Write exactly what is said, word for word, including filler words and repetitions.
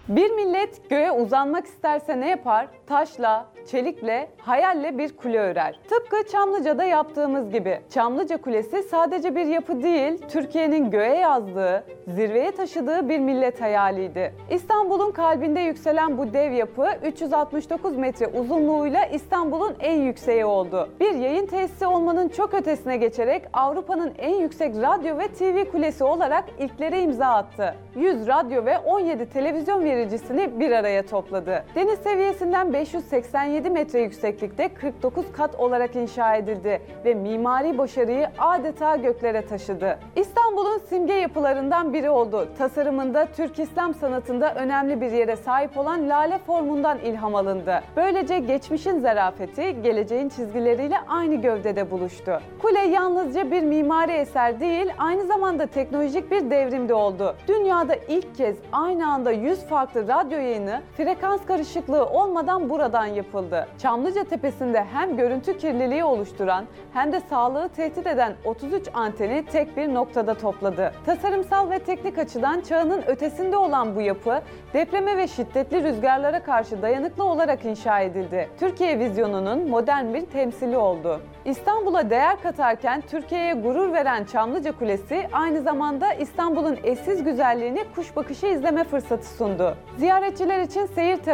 Bir millet göğe uzanmak isterse ne yapar? Taşla, çelikle, hayalle bir kule örer. Tıpkı Çamlıca'da yaptığımız gibi. Çamlıca Kulesi sadece bir yapı değil, Türkiye'nin göğe yazdığı, zirveye taşıdığı bir millet hayaliydi. İstanbul'un kalbinde yükselen bu dev yapı üç yüz altmış dokuz metre uzunluğuyla İstanbul'un en yükseği oldu. Bir yayın tesisi olmanın çok ötesine geçerek Avrupa'nın en yüksek radyo ve T V kulesi olarak ilklere imza attı. yüz radyo ve on yedi televizyon vericisini bir araya topladı. Deniz seviyesinden beş yüz seksen yedi metre yükseklikte kırk dokuz kat olarak inşa edildi ve mimari başarıyı adeta göklere taşıdı. İstanbul'un simge yapılarından biri oldu. Tasarımında Türk İslam sanatında önemli bir yere sahip olan lale formundan ilham alındı. Böylece geçmişin zarafeti geleceğin çizgileriyle aynı gövdede buluştu. Kule yalnızca bir mimari eser değil, aynı zamanda teknolojik bir devrimde oldu. Dünyada ilk kez aynı anda yüz farklı radyo yayını frekans karışıklığı olmadan buradan yapıldı. Çamlıca Tepesi'nde hem görüntü kirliliği oluşturan hem de sağlığı tehdit eden otuz üç anteni tek bir noktada topladı. Tasarımsal ve teknik açıdan çağının ötesinde olan bu yapı, depreme ve şiddetli rüzgarlara karşı dayanıklı olarak inşa edildi. Türkiye vizyonunun modern bir temsili oldu. İstanbul'a değer katarken Türkiye'ye gurur veren Çamlıca Kulesi aynı zamanda İstanbul'un eşsiz güzelliğini kuş bakışı izleme fırsatı sundu. Ziyaretçiler için seyir